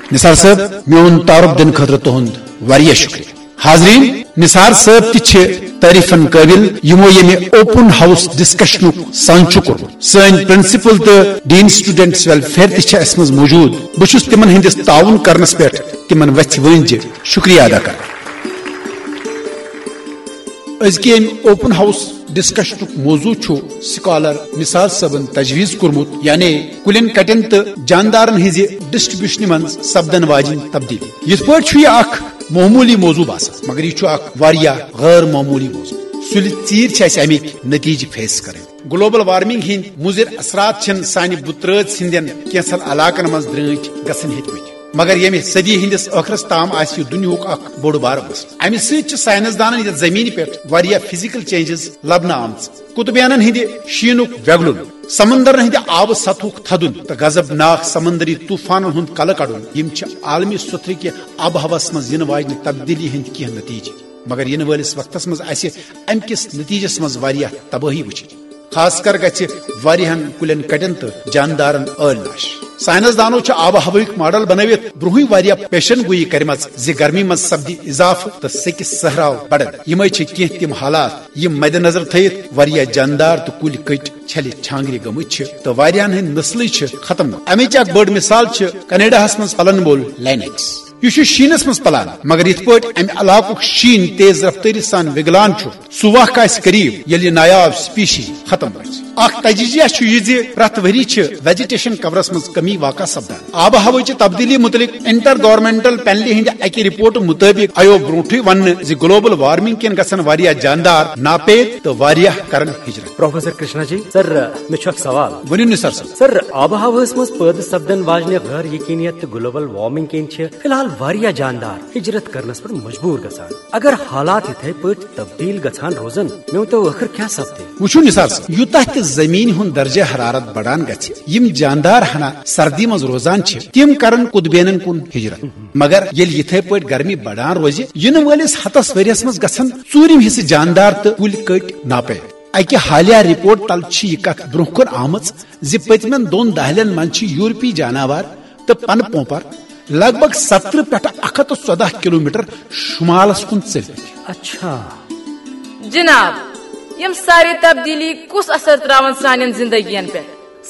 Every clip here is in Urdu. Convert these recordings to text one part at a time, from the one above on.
نثار صاحب میون تعارف دن خاطر تہند واریاہ شکریہ. حاضرین نثار صاحب تہ تعریفن قابل یمو یمہ اوپن ہاؤس ڈسکشن سانچہ کورمت. سن پرنسپل تو ڈین سٹوڈنٹس ویلفیئر تہ اس مز موجود. بہت تمن ہندس تعاون کرنس پہ تمن وتھ ونجہ شکریہ ادا کر. ازکہ اوپن ہاؤس ڈسکشن موضوع سکالر نثار صاحبن تجویز کورمت، یعنی کلین کٹن تو جاندارن ہز ڈسٹریبیوشن من سپدن واجن تبدیلی. یت پہ یہ اخ معمولی موضوع باسان مگر یہ اخ واریاہ غیر معمولی موضوع. سُلہِ ژیٖرۍ چھِ اَسہِ امیک نتیجہ فیس کریں. گلوبل وارمنگ ہند مضر اثرات چھن سانہ بترٲژ ہندین کینژن علاقن مز درٛٲنٛٹھۍ گژھن ہیٚتمٕتۍ، مگر یمہ صدی ہندس ٲخرس تام آسہِ یہ دنیاہُک اکھ بوٚڑ بارٕ مسلہٕ. امہ سۭتۍ سائنسدانن یتھ زمین پہ واریاہ فزیکل چینجز لبنہ آمژ. قطبینن ہند شینک وگلن، سمندرن ہند آب سطحک تھدن تو غضب ناک سمندری طوفانن ہند کلہ کڑن یم عالمی سطح کہ آب ہوس مز ین واجنہ تبدیلی ہند کی نتیجہ. مگر ین ولس وقتس مز اسہ ام کس نتیجس مز واریاہ تباہی وچھن. خاص کر گژھِ واریاہن کلین کٹن تو جاندارن ٲلۍ لاش. سائنسدانو آب و ہوک ماڈل بنوت برونٛہٕے واریاہ پیشن گوئی کرمژ زِ گرمی مز سپدِ اضافہ تو سکہ صحراو بڑن. یمے کی تم حالات یم مد نظر تھیت واریاہ جاندار تو کُلۍ کٔٹۍ چھلہِ چھانگرِ گٔمٕتۍ تو واریاہن ہند نسلٕے ختم. امچ اکھ بٔڑ مثال کینیڈاہس مز پلن وول لینکس. یہ شینس مز پلان مگر یت پٲٹھۍ امہ علاقُک شین تیز رفتاری سان وگلان سہ وقت آسہِ قریب ییٚلہِ نایاب سپیشی ختم گژھِ. اکھ تجزیہ یہ زِ پرٛٮ۪تھ ؤری ویجیٹیشن کورس مز کمی واقع سپدان. آب و ہوچہ تبدیلی متعلق انٹر گورمنٹل پینلہِ ہند اکہ رپورٹ مطابق آیو برونٹھٕے وننہٕ زِ گلوبل وارمنگ کن گژھن واریاہ جاندار ناپید تو واریاہ کرن ہجرت. پروفیسر کرشنا جی سر مے چھُ اکھ سوال. ؤنِو نثار صٲب. سر آب و ہوس مز پٲدٕ سپدن واجنہِ غیر یقینیت تہٕ گلوبل وارمنگ کن چھِ فی الحال واریاہ جاندار ہجرت کرنس پر مجبور گژھان. اگر حالات یتھے پٲٹھۍ تبدیل گژھان روزن مےٚ ؤنۍتو ٲخر کیٛاہ سپدِ؟ وٕچھِو نثار صٲب، یوٗتاہ تہِ زمین ہُنٛد درجہ حرارت بڑان گژھِ یم جاندار ہنا سردی مز روزان تم کرن قطبینن کن ہجرت. مگر ییٚلہِ یتھے پٲٹھۍ گرمی بڑان روزِ ینہٕ وٲلِس ہتس ؤریس مز گژھن ژوٗرِم حصہٕ جاندار تہٕ کُلۍ کٔٹۍ ناپید. اکہ حالیہ رپورٹ تل یہ کت برہ کن آمژ زِ پٔتمٮ۪ن 2 دہلین من یورپی جاناوار تو پن پوپر لگ بھگ 70 پٮ۪ٹھ 114 کلومیٹر شمالس کن ژٔلمٕتۍ. اچھا جناب، یم ساری تبدیلی کس اثر تراون سانین زندگین پہ؟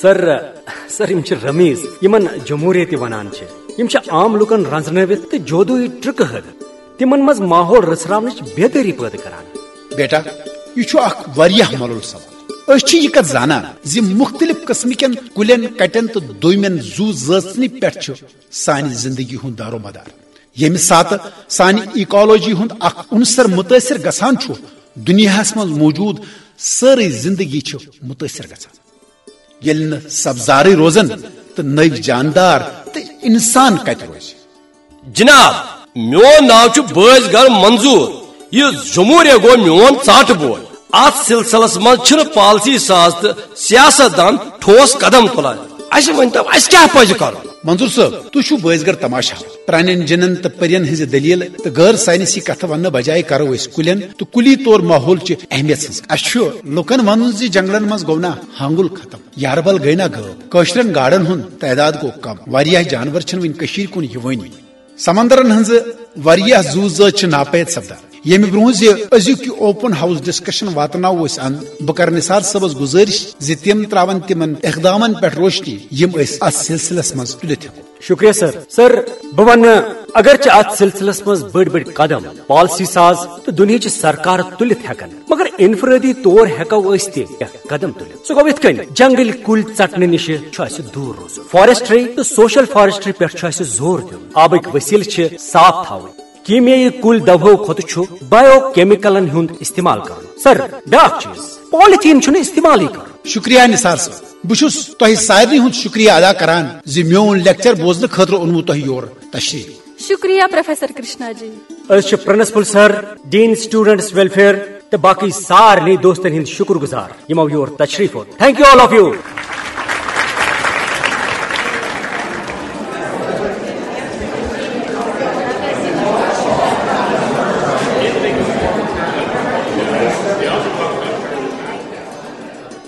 سر یم رمیز یمن جمہوریت ونان یم عام لکن رنزنوت تو جودوئی ٹرک ہدت تمن مز ماحول رسراونچ بیداری پٲدٕ کران. بیٹا یہ اخ واریاہ ملول سوال. أسۍ یہ کت زانان زِ مختلف قسمکن کلین کٹن تو دویمین زو زٲژنہِ پٮ۪ٹھ سانہِ زندگی ہُنٛد دار و مدار. ییٚمہِ ساتہٕ سانہِ ایکالوجی ہُنٛد اکھ عنصر متٲثر گژھان دنیاہس مز موجود سٲرٕے زندگی متٲثر گژھان. ییٚلہِ نہٕ سبزارٕے روزن تو نٔوۍ جاندار تو انسان کتہِ روزِ؟ جناب میون ناو چھُ بٲژ گر منظور. یہ جمہوریہ گو میون ژاٹھ بول. ات سلسلس من پالسی ساز تو سیاست دان ٹھوس قدم تلان. اس ورنتو اس کیا پز کرو؟ منظور صاحب تُہۍ چھِو بٲزگر تماشا. پرانین جنن تو پرین ہز دلیل تو غیر سائنسی کتھ ون بجائے کرو اس کلین تو کلی طور ماحول چہ اہمیت سز. اس لکن ون زِ جنگلن مز گو نا ہانگل ختم، یاربل گئی نا غٲب، کٲشرین گاڑن ہند تعداد گو کم، واریاہ جانور چھن ون کشیر کن یوانی، سمندرن ہنز واریاہ زو زٲژ چھ ناپید سپدان. یمہ برونٛہہ زِ أزیُک یہ اوپن ہاؤس ڈسکشن واتناو أسۍ ان بہٕ کرٕ نثار صٲبس گزٲرش زِ تم تراون تمن اقدامن پٮ۪ٹھ روشنی یم أسۍ اتھ سلسلس مز تُلِتھ ہٮ۪کو. شکریہ سر بہٕ ونہٕ اگرچہ ات سلسلس مز بڑ قدم پالسی ساز تو دنیا سرکار تلت ہیکن مگر انفرادی طور ہیکو اس تہ قدم تلت. سہ گو ات کن جنگل کل ژٹنہ نش دور روز، فارسٹری تو سوشل فارسٹری پہ زور دن، آبک وسیلہ صاف تھاون، کیمیائی کل دوہو کھت بایو کیمیکلن ہند استعمال کرن. سر بیاکھ چیز پالیتھین چھُنہٕ استعمال کرن. شکریہ نثار صاحب. بہٕ چھُس تۄہہِ سارنٕے ہُنٛد شکریہ ادا کران زِ میون لیکچر بوزنہٕ خٲطرٕ اوٚنوٕ تۄہہِ یور تشریف. شکریہ پروفیسر کرشنا جی. أسۍ چھِ پرنسپل سر، ڈین سٹوڈنٹس ویلفیئر تو باقی سارنٕے دوستن ہند شکر گزار یمو یور تشریف اوٚن. Thank you all of you.